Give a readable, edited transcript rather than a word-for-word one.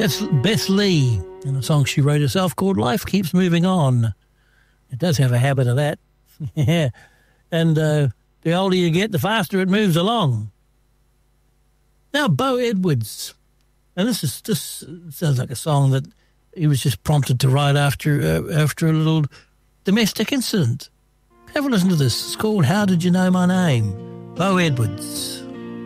That's Beth Lee and a song she wrote herself called Life Keeps Moving On. It does have a habit of that. Yeah. And the older you get, the faster it moves along. Now, Bo Edwards. And this sounds like a song that he was just prompted to write after a little domestic incident. Have a listen to this. It's called How Did You Know My Name? Bo Edwards.